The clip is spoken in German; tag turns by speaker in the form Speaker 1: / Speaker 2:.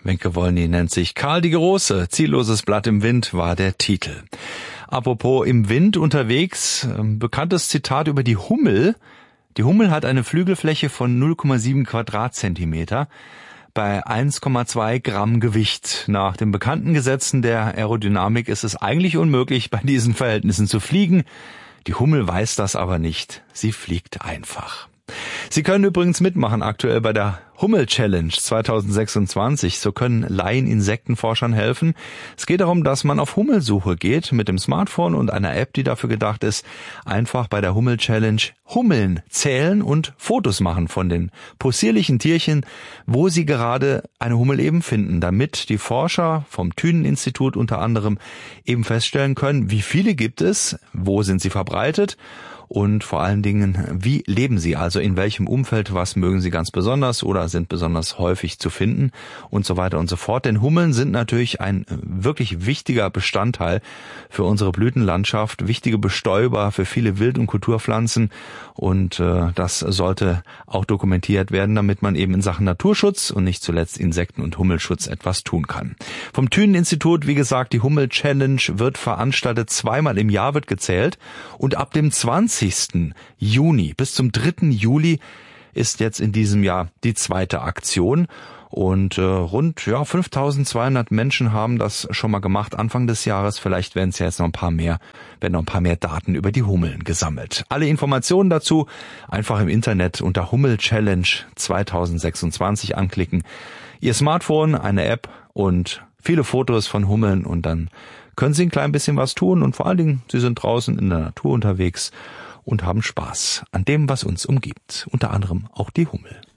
Speaker 1: Wenke Wolny nennt sich Karl die Große. Zielloses Blatt im Wind war der Titel. Apropos im Wind unterwegs, bekanntes Zitat über die Hummel. Die Hummel hat eine Flügelfläche von 0,7 Quadratzentimeter bei 1,2 Gramm Gewicht. Nach den bekannten Gesetzen der Aerodynamik ist es eigentlich unmöglich, bei diesen Verhältnissen zu fliegen. Die Hummel weiß das aber nicht. Sie fliegt einfach. Sie können übrigens mitmachen aktuell bei der Hummel-Challenge 2026. So können Laien-Insektenforschern helfen. Es geht darum, dass man auf Hummelsuche geht mit dem Smartphone und einer App, die dafür gedacht ist, einfach bei der Hummel-Challenge Hummeln zählen und Fotos machen von den possierlichen Tierchen, wo sie gerade eine Hummel eben finden, damit die Forscher vom Thünen-Institut unter anderem eben feststellen können, wie viele gibt es, wo sind sie verbreitet und vor allen Dingen, wie leben sie, also in welchem Umfeld, was mögen sie ganz besonders oder sind besonders häufig zu finden und so weiter und so fort. Denn Hummeln sind natürlich ein wirklich wichtiger Bestandteil für unsere Blütenlandschaft, wichtige Bestäuber für viele Wild- und Kulturpflanzen und das sollte auch dokumentiert werden, damit man eben in Sachen Naturschutz und nicht zuletzt Insekten- und Hummelschutz etwas tun kann. Vom Thünen-Institut, wie gesagt, die Hummel-Challenge wird veranstaltet, zweimal im Jahr wird gezählt und ab dem 20. Juni bis zum 3. Juli ist jetzt in diesem Jahr die zweite Aktion und rund 5.200 Menschen haben das schon mal gemacht Anfang des Jahres. Vielleicht werden es ja jetzt noch ein paar mehr Daten über die Hummeln gesammelt. Alle Informationen dazu einfach im Internet unter Hummel Challenge 2026 anklicken. Ihr Smartphone, eine App und viele Fotos von Hummeln und dann können Sie ein klein bisschen was tun und vor allen Dingen, Sie sind draußen in der Natur unterwegs und haben Spaß an dem, was uns umgibt, unter anderem auch die Hummel.